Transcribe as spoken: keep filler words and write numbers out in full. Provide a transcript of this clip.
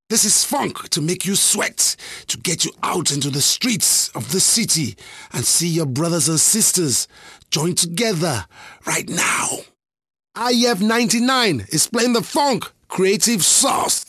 This is funk to make you sweat, to get you out into the streets of the city and see your brothers and sisters join together right now. I F ninety-nine is playing the funk, Creative Sauce.